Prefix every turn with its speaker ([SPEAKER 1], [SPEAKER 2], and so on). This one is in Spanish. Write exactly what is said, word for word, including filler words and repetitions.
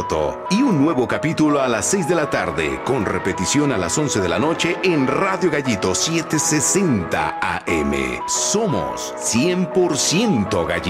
[SPEAKER 1] Roto. Y un nuevo capítulo a las seis de la tarde, con repetición a las once de la noche en Radio Gallito setecientos sesenta A M. Somos cien por ciento Gallito.